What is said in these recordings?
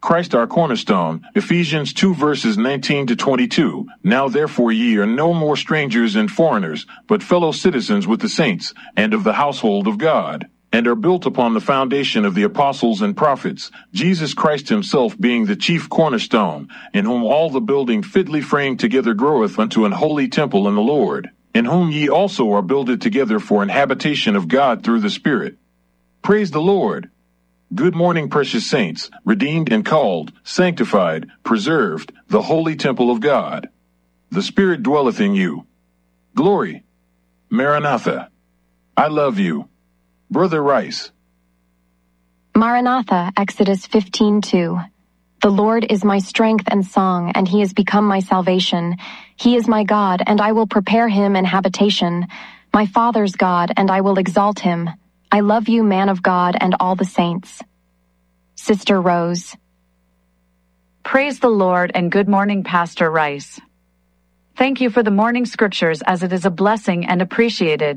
Christ our cornerstone, Ephesians 2 verses 19 to 22. Now therefore ye are no more strangers and foreigners, but fellow citizens with the saints, and of the household of God, and are built upon the foundation of the apostles and prophets, Jesus Christ himself being the chief cornerstone, in whom all the building fitly framed together groweth unto an holy temple in the Lord, in whom ye also are builded together for an habitation of God through the Spirit. Praise the Lord. Good morning, precious saints, redeemed and called, sanctified, preserved, the holy temple of God. The Spirit dwelleth in you. Glory. Maranatha. I love you. Brother Rice. Maranatha, Exodus 15:2. The Lord is my strength and song, and he has become my salvation. He is my God, and I will prepare him an habitation, my father's God, and I will exalt him. I love you, man of God, and all the saints. Sister Rose. Praise the Lord, and good morning, Pastor Rice. Thank you for the morning scriptures, as it is a blessing and appreciated.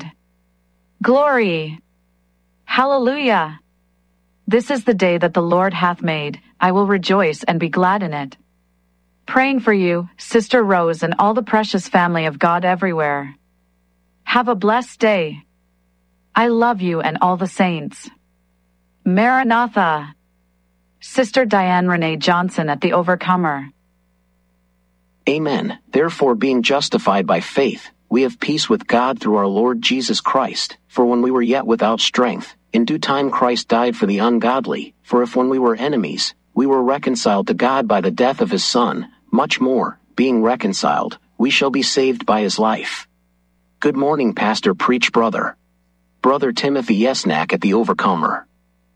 Glory! Hallelujah! This is the day that the Lord hath made. I will rejoice and be glad in it. Praying for you, Sister Rose, and all the precious family of God everywhere. Have a blessed day. I love you and all the saints. Maranatha. Sister Diane Renee Johnson at the Overcomer. Amen. Therefore, being justified by faith, we have peace with God through our Lord Jesus Christ. For when we were yet without strength, in due time Christ died for the ungodly. For if when we were enemies, we were reconciled to God by the death of his Son, much more, being reconciled, we shall be saved by his life. Good morning, Pastor Preach Brother. Brother Timothy Yesnak at the Overcomer.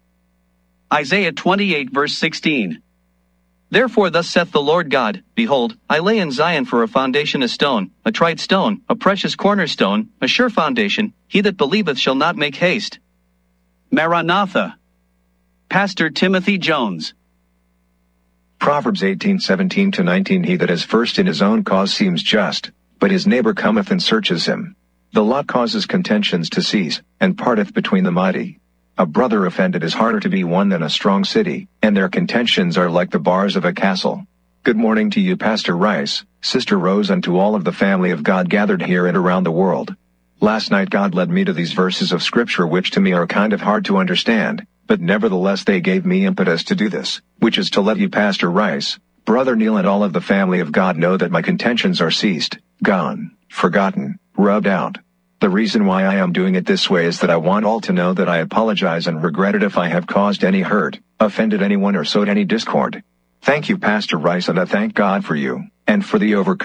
Isaiah 28 verse 16. Therefore thus saith the Lord God, Behold, I lay in Zion for a foundation a stone, a tried stone, a precious cornerstone, a sure foundation. He that believeth shall not make haste. Maranatha. Pastor Timothy Jones. Proverbs 18:17-19. He that is first in his own cause seems just, but his neighbor cometh and searches him. The lot causes contentions to cease, and parteth between the mighty. A brother offended is harder to be won than a strong city, and their contentions are like the bars of a castle. Good morning to you, Pastor Rice, Sister Rose, and to all of the family of God gathered here and around the world. Last night God led me to these verses of Scripture which to me are kind of hard to understand, but nevertheless they gave me impetus to do this, which is to let you, Pastor Rice, Brother Neil, and all of the family of God know that my contentions are ceased, gone, forgotten, rubbed out. The reason why I am doing it this way is that I want all to know that I apologize and regret it if I have caused any hurt, offended anyone, or sowed any discord. Thank you, Pastor Rice, and I thank God for you, and for the Overcomer.